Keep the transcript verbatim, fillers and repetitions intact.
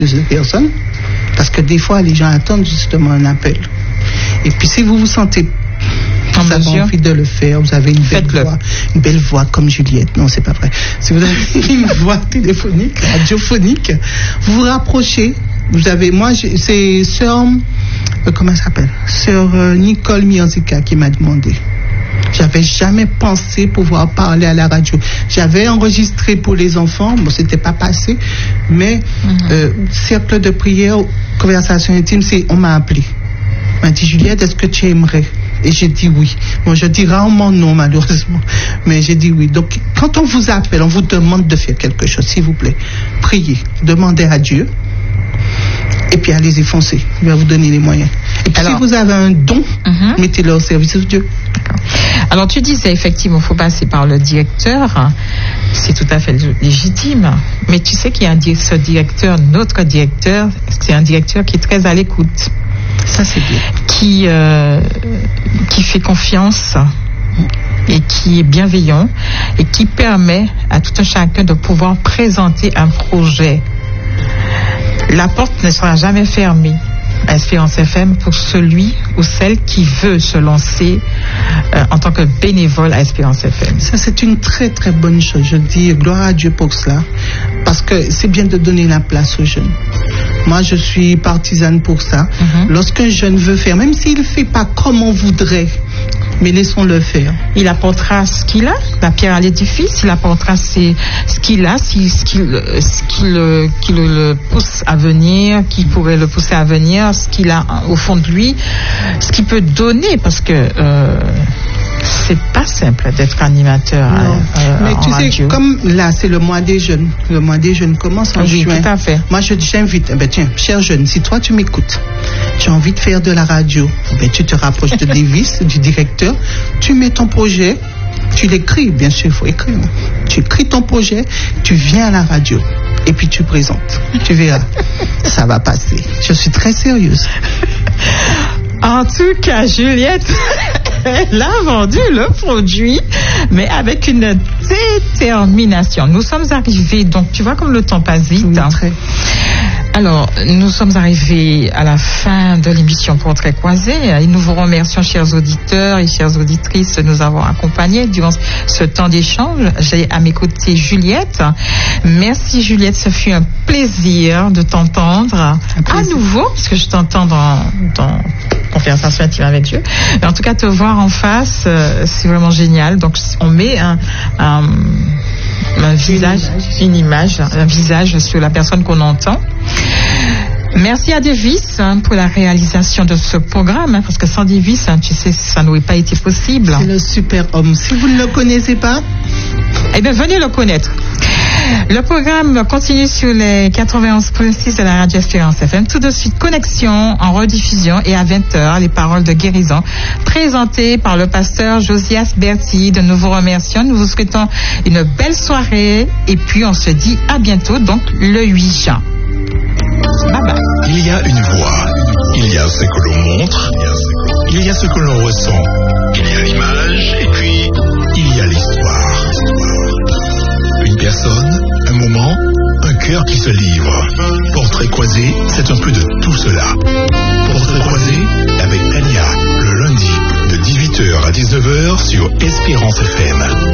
de personnes, parce que des fois, les gens attendent justement un appel. Et puis, si vous vous sentez en vous avez mesure envie de le faire, vous avez une belle Faites-le. voix, une belle voix comme Juliette. Non, c'est pas vrai. Si vous avez une voix téléphonique, radiophonique, vous vous rapprochez. Vous avez, moi, j'ai- c'est sœur, euh, comment elle s'appelle, sœur euh, Nicole Mianzika qui m'a demandé. J'avais jamais pensé pouvoir parler à la radio. J'avais enregistré pour les enfants, bon, c'était pas passé, mais Mm-hmm. euh, cercle de prière, conversation intime, c'est, on m'a appelé. On m'a dit, Juliette, est-ce que tu aimerais? Et j'ai dit oui. Bon, je dis rarement non, malheureusement. Mais j'ai dit oui. Donc, quand on vous appelle, on vous demande de faire quelque chose, s'il vous plaît. Priez. Demandez à Dieu. Et puis, allez-y, foncez. Il va vous donner les moyens. Et puis, Alors- si vous avez un don, Mhm. mettez-le au service de Dieu. Alors tu disais effectivement, il faut passer par le directeur, c'est tout à fait légitime, mais tu sais qu'il y a un di- ce directeur, notre directeur, c'est un directeur qui est très à l'écoute, Ça, c'est bien. qui, euh, qui fait confiance et qui est bienveillant et qui permet à tout un chacun de pouvoir présenter un projet. La porte ne sera jamais fermée à Espérance F M pour celui ou celle qui veut se lancer euh, en tant que bénévole à Espérance F M. Ça, c'est une très, très bonne chose. Je dis gloire à Dieu pour cela. Parce que c'est bien de donner la place aux jeunes. Moi, je suis partisane pour ça. Mhm. Lorsqu'un jeune veut faire, même s'il ne fait pas comme on voudrait, mais laissons-le faire. Il apportera ce qu'il a, la pierre à l'édifice, il apportera ses- ce qu'il a, si- ce qui, le- ce qui, le, qui le, le pousse à venir, qui pourrait le pousser à venir, ce qu'il a au fond de lui, ce qu'il peut donner, parce que euh, c'est pas simple d'être animateur à- Non. euh, mais en tu sais, radio. comme là, c'est le mois des jeunes. Le mois des jeunes commence en Oui, juin. tout à fait. Moi, je j'invite, eh ben, tiens, cher jeune, si toi tu m'écoutes, tu as envie de faire de la radio, eh ben, tu te rapproches de Davis, du directeur, tu mets ton projet, tu l'écris, bien sûr, il faut écrire. Tu écris ton projet, tu viens à la radio et puis tu présentes. Tu verras, ça va passer. Je suis très sérieuse. En tout cas, Juliette, elle a vendu le produit, mais avec une détermination. Nous sommes arrivés, donc tu vois comme le temps passe vite. Oui, hein. très. Alors, nous sommes arrivés à la fin de l'émission Portrait croisé et nous vous remercions, chers auditeurs et chères auditrices, de nous avoir accompagnés durant ce temps d'échange. J'ai à mes côtés Juliette. Merci Juliette, ce fut un plaisir de t'entendre à plaisir. nouveau, parce que je t'entends dans, dans Conversation intime avec Dieu. Mais en tout cas, te voir en face, euh, c'est vraiment génial. Donc, on met un... un un visage, une image, un visage sur la personne qu'on entend. Merci à Davis hein, pour la réalisation de ce programme, hein, parce que sans Davis, hein, tu sais, ça n'aurait pas été possible. C'est le super homme. Si vous ne le connaissez pas, Eh bien, venez le connaître. Le programme continue sur les quatre-vingt-onze virgule six de la radio Espérance F M. Tout de suite, connexion en rediffusion et à vingt heures, les paroles de guérison présentées par le pasteur Josias Berti. De nous vous remercions. Nous vous souhaitons une belle soirée et puis on se dit à bientôt, donc le huit juin. Bye bye. Il y a une voix, il y a ce que l'on montre, il y a ce que l'on ressent, il y a l'image et puis il y a l'histoire. Une personne, un moment, un cœur qui se livre. Portrait croisé, c'est un peu de tout cela. Portrait croisé avec Tania, le lundi de dix-huit heures à dix-neuf heures sur Espérance F M.